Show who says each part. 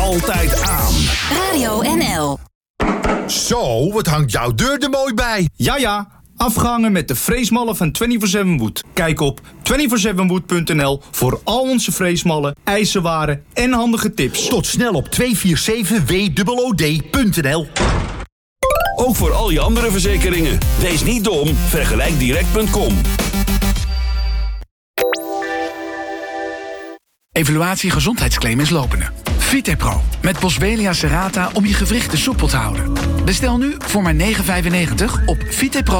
Speaker 1: altijd aan.
Speaker 2: Radio NL.
Speaker 3: Zo, wat hangt jouw deur er mooi bij.
Speaker 4: Ja, afgehangen met de freesmallen van 24/7 Wood. Kijk op 247wood.nl voor al onze freesmallen, ijzerwaren en handige tips.
Speaker 3: Tot snel op 247WOOD.nl.
Speaker 1: Ook voor al je andere verzekeringen. Wees niet dom, vergelijkdirect.com.
Speaker 5: Evaluatie gezondheidsclaim is lopende. Vitepro met Boswellia serrata om je gewrichten soepel te houden. Bestel nu voor maar €9,95 op vitepro.